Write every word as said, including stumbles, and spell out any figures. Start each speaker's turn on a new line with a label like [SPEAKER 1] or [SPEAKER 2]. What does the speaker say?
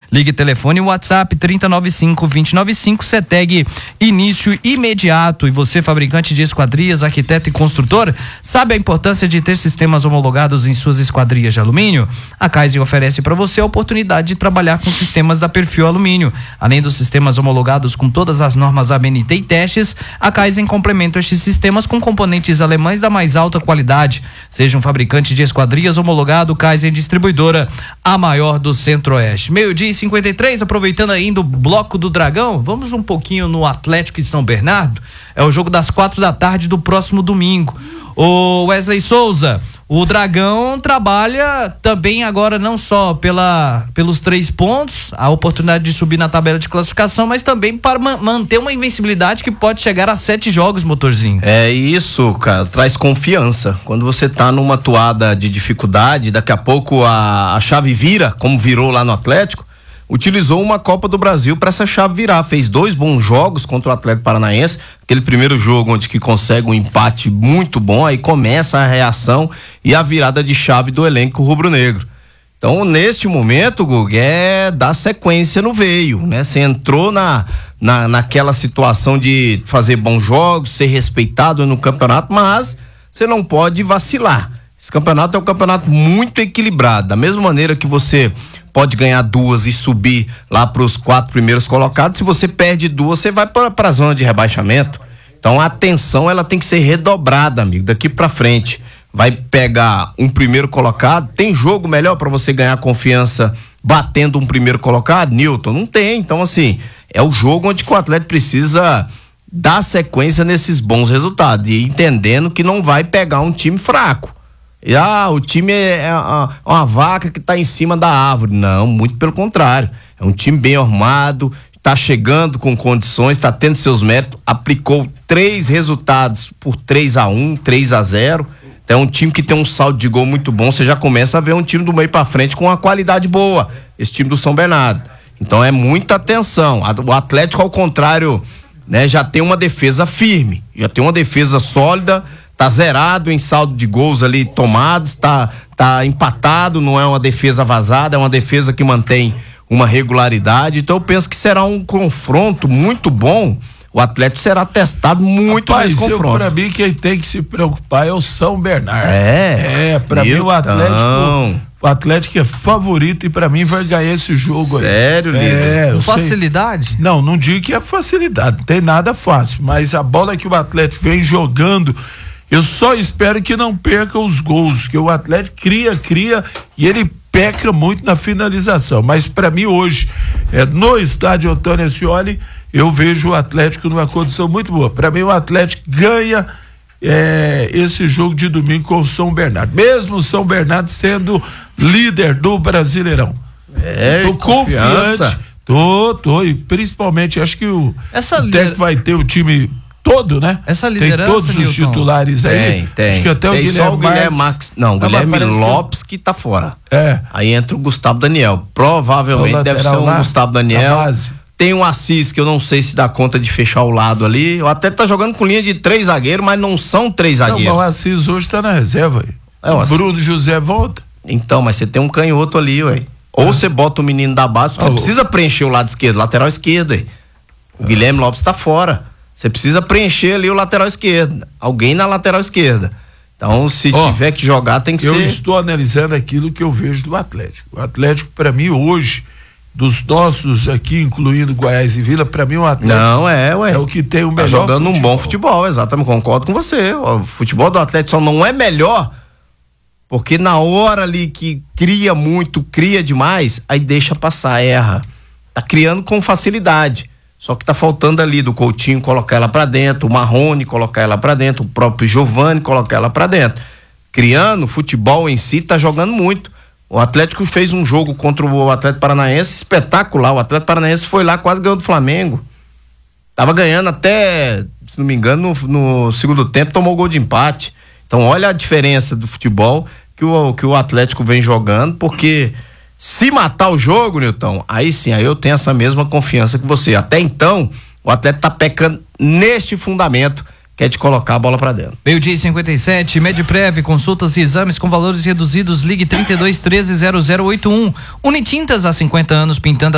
[SPEAKER 1] Ligue telefone WhatsApp trinta e nove cinco, vinte e nove cinco, CETEG início imediato. E você, fabricante de esquadrias, arquiteto e construtor, sabe a importância de ter sistemas homologados em suas esquadrias de alumínio? A Kaizen oferece para você a oportunidade de trabalhar com sistemas da Perfil Alumínio. Além dos sistemas homologados com todas as normas A B N T e testes, a Kaizen complementa estes sistemas com componentes alemães da mais alta qualidade. Seja um fabricante de esquadrias homologado, Kaizen Distribuidora, a maior do Centro-Oeste. Meio-dia e cinquenta e três, aproveitando ainda o bloco do Dragão, vamos um pouquinho no Atlético e São Bernardo. É o jogo das quatro da tarde do próximo domingo. O Wesley Souza, o Dragão trabalha também agora não só pela, pelos três pontos, a oportunidade de subir na tabela de classificação, mas também para ma- manter uma invencibilidade que pode chegar a sete jogos, motorzinho.
[SPEAKER 2] É isso, cara, traz confiança. Quando você tá numa toada de dificuldade, daqui a pouco a, a chave vira, como virou lá no Atlético, utilizou uma Copa do Brasil para essa chave virar, fez dois bons jogos contra o Atlético Paranaense, aquele primeiro jogo onde que consegue um empate muito bom, aí começa a reação e a virada de chave do elenco rubro-negro. Então, neste momento, Gug, é dar sequência no veio, né? Você entrou na, na, naquela situação de fazer bons jogos, ser respeitado no campeonato, mas você não pode vacilar. Esse campeonato é um campeonato muito equilibrado, da mesma maneira que você pode ganhar duas e subir lá para os quatro primeiros colocados. Se você perde duas, você vai para a zona de rebaixamento. Então a atenção ela tem que ser redobrada, amigo, daqui para frente. Vai pegar um primeiro colocado, tem jogo melhor para você ganhar confiança batendo um primeiro colocado? Newton, não tem. Então assim, é o jogo onde o Atlético precisa dar sequência nesses bons resultados e entendendo que não vai pegar um time fraco. E, ah, o time é, é uma, uma vaca que tá em cima da árvore. Não, muito pelo contrário. É um time bem armado, tá chegando com condições, tá tendo seus méritos, aplicou três resultados por três a um, três a zero. Então é um time que tem um saldo de gol muito bom. Você já começa a ver um time do meio pra frente com uma qualidade boa, esse time do São Bernardo. Então é muita atenção. O Atlético, ao contrário, né, já tem uma defesa firme, já tem uma defesa sólida, tá zerado em saldo de gols ali tomados, tá, tá empatado, não é uma defesa vazada, é uma defesa que mantém uma regularidade. Então eu penso que será um confronto muito bom. O Atlético será testado muito
[SPEAKER 3] Rapaz,
[SPEAKER 2] nesse confronto.
[SPEAKER 3] Pra mim, quem tem que se preocupar é o São Bernardo.
[SPEAKER 2] É.
[SPEAKER 3] É, pra mim o Atlético, o Atlético é favorito e pra mim vai ganhar esse jogo aí.
[SPEAKER 2] Sério, líder?
[SPEAKER 3] É,
[SPEAKER 1] Com facilidade?
[SPEAKER 3] Sei. Não, não digo que é facilidade, não tem nada fácil, mas a bola que o Atlético vem jogando, eu só espero que não perca os gols, que o Atlético cria, cria e ele peca muito na finalização. Mas para mim hoje, é, no estádio Antônio Ascioli, eu vejo o Atlético numa condição muito boa. Para mim o Atlético ganha é, esse jogo de domingo com o São Bernardo, mesmo o São Bernardo sendo líder do Brasileirão.
[SPEAKER 2] É,
[SPEAKER 3] tô confiante, tô, tô, e principalmente acho que o,
[SPEAKER 1] Essa
[SPEAKER 3] o
[SPEAKER 1] lider...
[SPEAKER 3] técnico vai ter o time todo, né?
[SPEAKER 1] Essa liderança,
[SPEAKER 3] tem todos os
[SPEAKER 1] Newton,
[SPEAKER 3] titulares aí.
[SPEAKER 2] Tem, tem.
[SPEAKER 3] Acho que até
[SPEAKER 2] tem
[SPEAKER 3] o
[SPEAKER 2] só
[SPEAKER 3] Guilherme
[SPEAKER 2] o Guilherme Marques. Não, o
[SPEAKER 3] Não,
[SPEAKER 2] Guilherme Lopes
[SPEAKER 3] que...
[SPEAKER 2] que tá fora.
[SPEAKER 3] É.
[SPEAKER 2] Aí entra o Gustavo Daniel. Provavelmente
[SPEAKER 3] O
[SPEAKER 2] deve ser um
[SPEAKER 3] lá,
[SPEAKER 2] Gustavo Daniel. Tem um Assis que eu não sei se dá conta de fechar o lado ali. O até tá jogando com linha de três zagueiros, mas não são três zagueiros.
[SPEAKER 3] Não, mas o Assis hoje tá na reserva aí.
[SPEAKER 2] É, o
[SPEAKER 3] o
[SPEAKER 2] Assis...
[SPEAKER 3] Bruno José volta.
[SPEAKER 2] Então, mas você tem um canhoto ali, ué. Ou você ah. bota o menino da base, você ah, precisa preencher o lado esquerdo, lateral esquerdo aí. O ah. Guilherme Lopes tá fora. Você precisa preencher ali o lateral esquerdo. Alguém na lateral esquerda. Então, se oh, tiver que jogar, tem que
[SPEAKER 3] eu
[SPEAKER 2] ser...
[SPEAKER 3] Eu estou analisando aquilo que eu vejo do Atlético. O Atlético, para mim, hoje, dos nossos aqui, incluindo Goiás e Vila, para mim o Atlético...
[SPEAKER 2] Não, é, ué.
[SPEAKER 3] É o que tem o melhor
[SPEAKER 2] tá jogando
[SPEAKER 3] futebol.
[SPEAKER 2] um bom futebol, exatamente, concordo com você. O futebol do Atlético só não é melhor porque na hora ali que cria muito, cria demais, aí deixa passar, erra. Tá criando com facilidade. Só que tá faltando ali do Coutinho colocar ela pra dentro, o Marrone colocar ela pra dentro, o próprio Giovani colocar ela pra dentro. Criando, futebol em si tá jogando muito. O Atlético fez um jogo contra o Atlético Paranaense espetacular. O Atlético Paranaense foi lá, quase ganhou do Flamengo. Tava ganhando até, se não me engano, no, no segundo tempo tomou gol de empate. Então olha a diferença do futebol que o, que o Atlético vem jogando, porque se matar o jogo, Nilton, aí sim, aí eu tenho essa mesma confiança que você. Até então, o Atlético tá pecando neste fundamento, que é de colocar a bola pra dentro.
[SPEAKER 1] Meio-dia e cinquenta e sete, Medprev, consultas e exames com valores reduzidos, ligue trinta e dois, treze, zero zero oito um. Unitintas há cinquenta anos pintando